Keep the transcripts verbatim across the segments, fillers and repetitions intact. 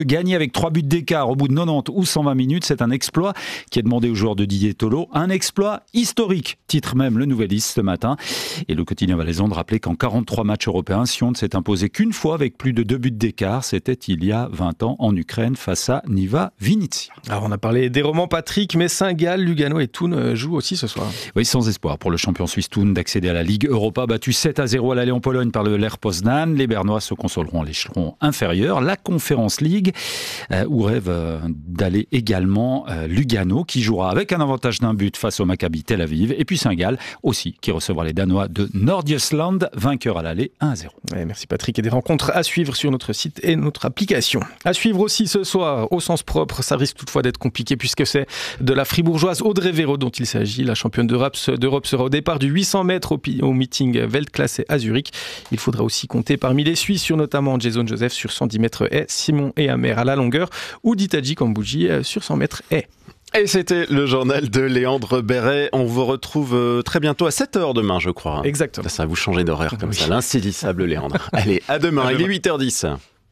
Gagner avec trois buts d'écart au bout de quatre-vingt-dix ou cent vingt minutes, c'est un exploit qui est demandé aux joueurs de Didier Tolo. Un exploit historique, titre même le Nouvelliste ce matin. Et le quotidien valaisan de rappeler qu'en quarante-trois matchs européens, Sion ne s'est imposé qu'une fois avec plus de deux buts d'écart. C'était il y a vingt ans en Ukraine face à Niva Vinnytsia. Alors on a parlé des romans Patrick, mais Saint-Gall, Lugano et Thun jouent aussi ce soir. Oui, sans espoir pour le champion suisse Thun d'accéder à la Ligue Europa, battu sept à zéro à l'aller en Pologne par le Lech Poznan. Les Bernois se consoleront à l'échelon inférieur. La Conference League, euh, où rêve euh, d'aller également euh, Lugano, qui jouera avec un avantage d'un but face au Maccabi Tel Aviv. Et puis Saint-Gall aussi, qui recevra les Danois de Nordjylland, vainqueur à l'aller un à zéro. Ouais, merci Patrick. Et des rencontres à suivre sur notre site et notre application. À suivre aussi ce soir, au sens propre, ça risque toutefois d'être compliqué puisque c'est de la fribourgeoise Audrey Véro dont il s'agit. La championne d'Europe, d'Europe sera au départ du huit cents mètres au, au meeting Weltklasse à Zurich. Il faudra aussi compter parmi les Suisses sur notamment Jason Joseph sur cent dix mètres haies, Simon et Amer à la longueur ou Ditaji Kambouji sur cent mètres haies. Et c'était le journal de Léandre Béret. On vous retrouve très bientôt à sept heures demain, je crois. Exactement. Ça va vous changer d'horaire comme oui. ça, l'insaisissable Léandre. Allez, à demain, à demain. Il est huit heures dix.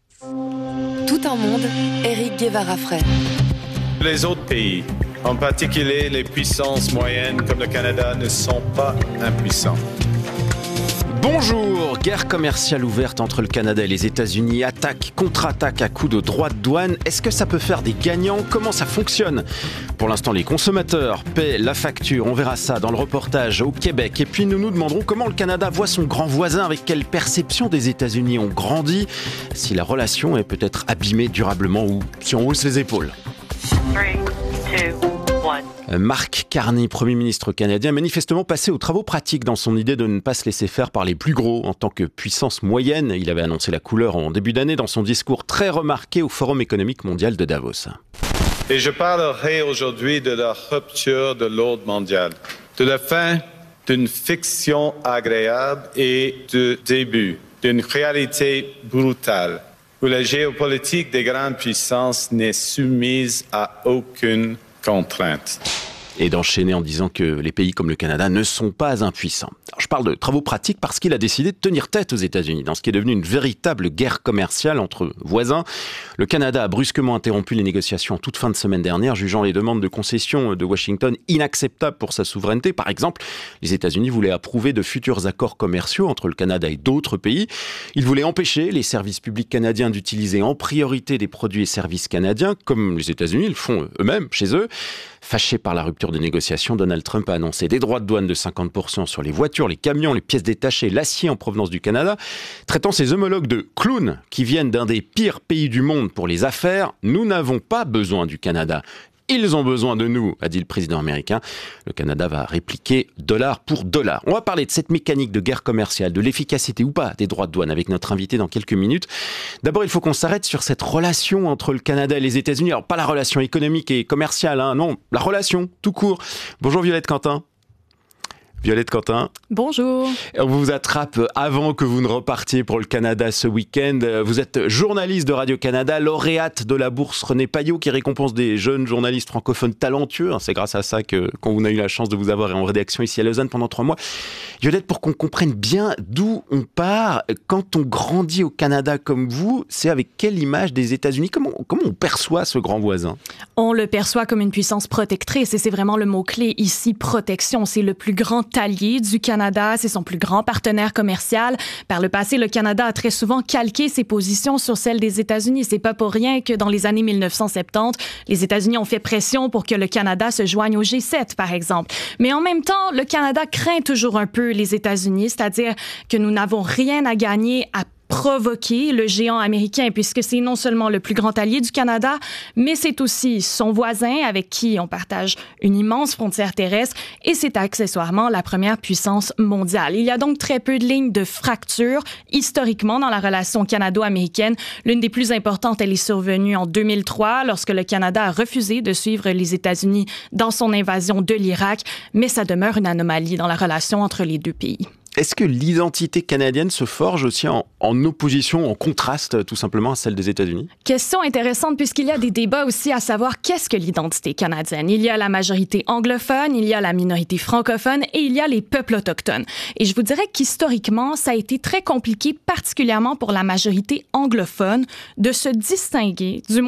Tout un monde, Éric Guevara-Frey. Les autres pays, en particulier les puissances moyennes comme le Canada, ne sont pas impuissants. Bonjour, guerre commerciale ouverte entre le Canada et les États-Unis, attaque, contre-attaque à coups de droits de douane. Est-ce que ça peut faire des gagnants ? Comment ça fonctionne ? Pour l'instant, les consommateurs paient la facture. On verra ça dans le reportage au Québec. Et puis nous nous demanderons comment le Canada voit son grand voisin, avec quelle perception des États-Unis ont grandi, si la relation est peut-être abîmée durablement ou si on hausse les épaules. three, two, one. Mark Carney, Premier ministre canadien, manifestement passé aux travaux pratiques dans son idée de ne pas se laisser faire par les plus gros. En tant que puissance moyenne, il avait annoncé la couleur en début d'année dans son discours très remarqué au Forum économique mondial de Davos. Et je parlerai aujourd'hui de la rupture de l'ordre mondial, de la fin d'une fiction agréable et du début d'une réalité brutale, où la géopolitique des grandes puissances n'est soumise à aucune contrainte. Et d'enchaîner en disant que les pays comme le Canada ne sont pas impuissants. Alors, je parle de travaux pratiques parce qu'il a décidé de tenir tête aux États-Unis dans ce qui est devenu une véritable guerre commerciale entre voisins. Le Canada a brusquement interrompu les négociations en toute fin de semaine dernière, jugeant les demandes de concession de Washington inacceptables pour sa souveraineté. Par exemple, les États-Unis voulaient approuver de futurs accords commerciaux entre le Canada et d'autres pays. Ils voulaient empêcher les services publics canadiens d'utiliser en priorité des produits et services canadiens, comme les États-Unis le font eux-mêmes chez eux. Fâché par la rupture des négociations, Donald Trump a annoncé des droits de douane de cinquante pour cent sur les voitures, les camions, les pièces détachées, l'acier en provenance du Canada, traitant ses homologues de clowns qui viennent d'un des pires pays du monde pour les affaires. Nous n'avons pas besoin du Canada. Ils ont besoin de nous, a dit le président américain. Le Canada va répliquer dollar pour dollar. On va parler de cette mécanique de guerre commerciale, de l'efficacité ou pas des droits de douane avec notre invité dans quelques minutes. D'abord, il faut qu'on s'arrête sur cette relation entre le Canada et les États-Unis. Alors, pas la relation économique et commerciale, hein, non, la relation, tout court. Bonjour Violette Quentin. Violette Quentin. Bonjour. On vous attrape avant que vous ne repartiez pour le Canada ce week-end. Vous êtes journaliste de Radio-Canada, lauréate de la bourse René Payot qui récompense des jeunes journalistes francophones talentueux. C'est grâce à ça que, qu'on a eu la chance de vous avoir en rédaction ici à Lausanne pendant trois mois. Violette, pour qu'on comprenne bien d'où on part, quand on grandit au Canada comme vous, c'est avec quelle image des États-Unis ? Comment, comment on perçoit ce grand voisin ? On le perçoit comme une puissance protectrice et c'est vraiment le mot-clé ici, protection. C'est le plus grand allié du Canada, c'est son plus grand partenaire commercial. Par le passé, le Canada a très souvent calqué ses positions sur celles des États-Unis. C'est pas pour rien que dans les années mille neuf cent soixante-dix, les États-Unis ont fait pression pour que le Canada se joigne au G sept, par exemple. Mais en même temps, le Canada craint toujours un peu les États-Unis, c'est-à-dire que nous n'avons rien à gagner à provoquer le géant américain, puisque c'est non seulement le plus grand allié du Canada, mais c'est aussi son voisin avec qui on partage une immense frontière terrestre et c'est accessoirement la première puissance mondiale. Il y a donc très peu de lignes de fracture historiquement dans la relation canado-américaine. L'une des plus importantes, elle est survenue en deux mille trois lorsque le Canada a refusé de suivre les États-Unis dans son invasion de l'Irak, mais ça demeure une anomalie dans la relation entre les deux pays. Est-ce que l'identité canadienne se forge aussi en, en opposition, en contraste tout simplement à celle des États-Unis? Question intéressante puisqu'il y a des débats aussi à savoir qu'est-ce que l'identité canadienne. Il y a la majorité anglophone, il y a la minorité francophone et il y a les peuples autochtones. Et je vous dirais qu'historiquement, ça a été très compliqué, particulièrement pour la majorité anglophone, de se distinguer, du